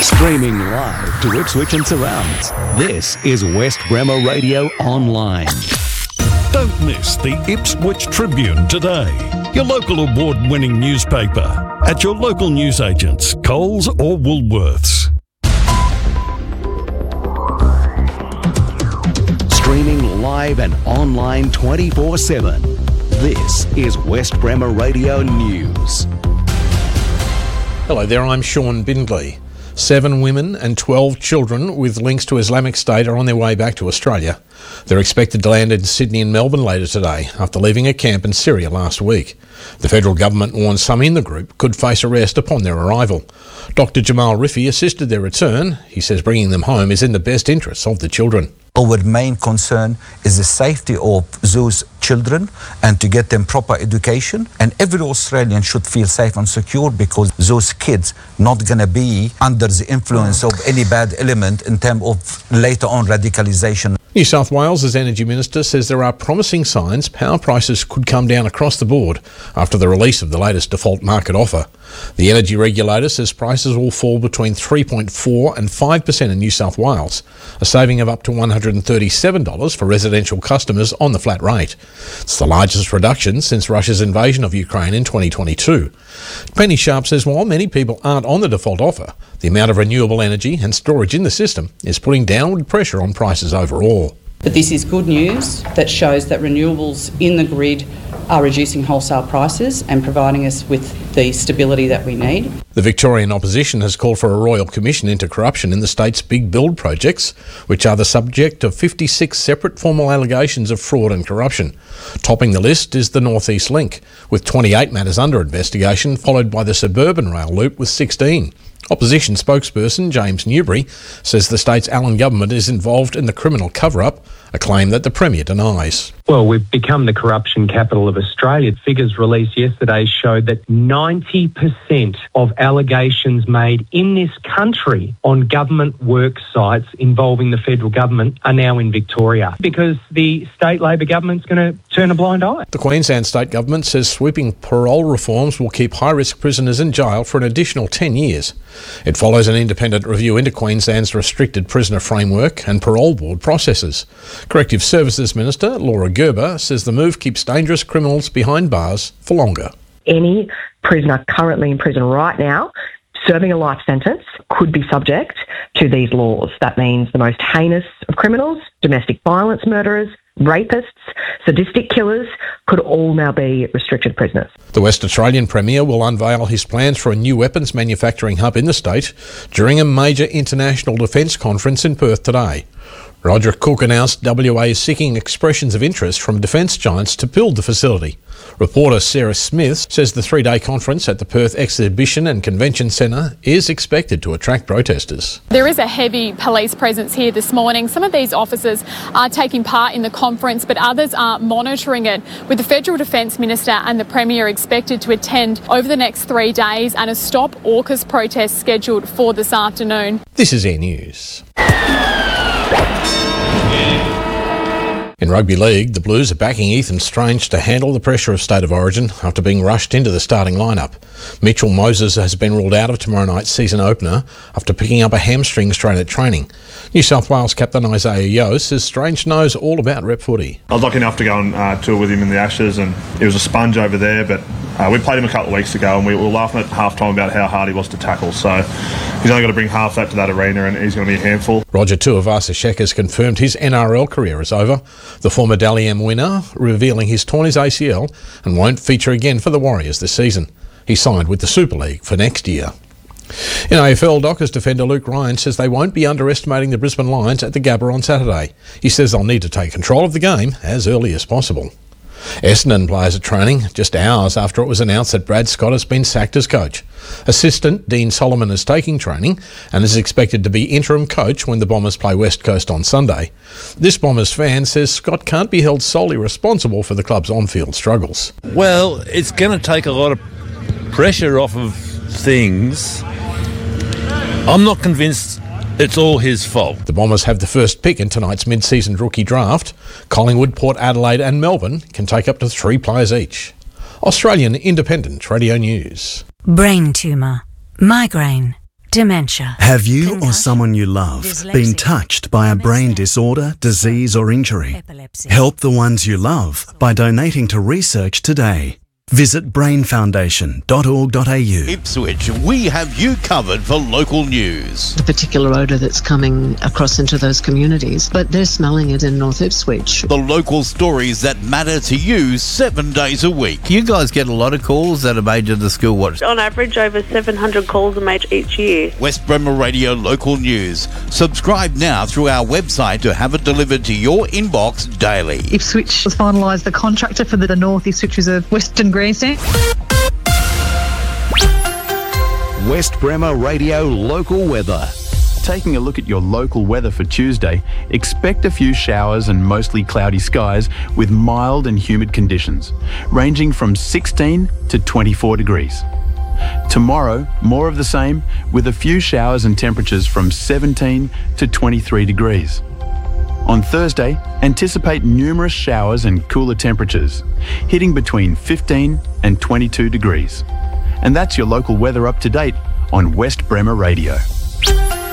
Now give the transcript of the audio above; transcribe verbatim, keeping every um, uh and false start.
Streaming live to Ipswich and surrounds. This is West Bremer Radio Online. Don't miss the Ipswich Tribune today, your local award-winning newspaper, at your local newsagents, Coles or Woolworths. Streaming live and online twenty-four seven. This is West Bremer Radio News. Hello there, I'm Sean Bindley. Seven women and twelve children with links to Islamic State are on their way back to Australia. They're expected to land in Sydney and Melbourne later today after leaving a camp in Syria last week. The federal government warns some in the group could face arrest upon their arrival. Doctor Jamal Rifi assisted their return. He says bringing them home is in the best interests of the children. Our main concern is the safety of those children and to get them proper education. And every Australian should feel safe and secure because those kids not going to be under the influence of any bad element in terms of later on radicalisation. New South Wales' Energy Minister says there are promising signs power prices could come down across the board after the release of the latest default market offer. The energy regulator says prices will fall between three point four and five percent in New South Wales, a saving of up to one hundred thirty-seven dollars for residential customers on the flat rate. It's the largest reduction since Russia's invasion of Ukraine in twenty twenty-two. Penny Sharp says while many people aren't on the default offer, the amount of renewable energy and storage in the system is putting downward pressure on prices overall. But this is good news that shows that renewables in the grid are reducing wholesale prices and providing us with the stability that we need. The Victorian opposition has called for a royal commission into corruption in the state's big build projects, which are the subject of fifty-six separate formal allegations of fraud and corruption. Topping the list is the North East Link, with twenty-eight matters under investigation, followed by the suburban rail loop with sixteen. Opposition spokesperson James Newbury says the state's Allen government is involved in the criminal cover-up, a claim that the Premier denies. Well, we've become the corruption capital of Australia. Figures released yesterday showed that ninety percent of allegations made in this country on government work sites involving the federal government are now in Victoria because the state Labor government's going to turn a blind eye. The Queensland state government says sweeping parole reforms will keep high-risk prisoners in jail for an additional ten years. It follows an independent review into Queensland's restricted prisoner framework and parole board processes. Corrective Services Minister Laura Gerber says the move keeps dangerous criminals behind bars for longer. Any prisoner currently in prison right now serving a life sentence could be subject to these laws. That means the most heinous of criminals, domestic violence murderers, rapists, sadistic killers could all now be restricted prisoners. The West Australian Premier will unveil his plans for a new weapons manufacturing hub in the state during a major international defence conference in Perth today. Roger Cook announced W A is seeking expressions of interest from defence giants to build the facility. Reporter Sarah Smith says the three-day conference at the Perth Exhibition and Convention Centre is expected to attract protesters. There is a heavy police presence here this morning. Some of these officers are taking part in the conference, but others are monitoring it, with the Federal Defence Minister and the Premier expected to attend over the next three days and a Stop AUKUS protest scheduled for this afternoon. This is Air News. In rugby league, the Blues are backing Ethan Strange to handle the pressure of State of Origin after being rushed into the starting lineup. Mitchell Moses has been ruled out of tomorrow night's season opener after picking up a hamstring strain at training. New South Wales captain Isaiah Yeo says Strange knows all about rep footy. I was lucky enough to go on uh, tour with him in the Ashes, and he was a sponge over there, but uh, we played him a couple of weeks ago and we were laughing at half-time about how hard he was to tackle, so he's only got to bring half that to that arena and he's going to be a handful. Roger Tuivasa-Sheck has confirmed his N R L career is over. The former Dally M winner revealing he's torn his A C L and won't feature again for the Warriors this season. He signed with the Super League for next year. In A F L, Dockers defender Luke Ryan says they won't be underestimating the Brisbane Lions at the Gabba on Saturday. He says they'll need to take control of the game as early as possible. Essendon players are training just hours after it was announced that Brad Scott has been sacked as coach. Assistant Dean Solomon is taking training and is expected to be interim coach when the Bombers play West Coast on Sunday. This Bombers fan says Scott can't be held solely responsible for the club's on-field struggles. Well, it's going to take a lot of pressure off of things. I'm not convinced it's all his fault. The Bombers have the first pick in tonight's mid-season rookie draft. Collingwood, Port Adelaide and Melbourne can take up to three players each. Australian Independent Radio News. Brain tumour, migraine, dementia. Have you or someone you love been touched by a brain disorder, disease or injury? Help the ones you love by donating to research today. Visit brain foundation dot org dot a u. Ipswich, we have you covered for local news. The particular odour that's coming across into those communities, but they're smelling it in North Ipswich. The local stories that matter to you seven days a week. You guys get a lot of calls that are made to the school watch. On average, over seven hundred calls are made each year. West Bremer Radio Local News. Subscribe now through our website to have it delivered to your inbox daily. Ipswich has finalised the contractor for the North Ipswich Reserve Western Grandstand. West Bremer Radio Local Weather. Taking a look at your local weather for Tuesday, expect a few showers and mostly cloudy skies with mild and humid conditions, ranging from sixteen to twenty-four degrees. Tomorrow, more of the same, with a few showers and temperatures from seventeen to twenty-three degrees. On Thursday, anticipate numerous showers and cooler temperatures, hitting between fifteen and twenty-two degrees. And that's your local weather up to date on West Bremer Radio.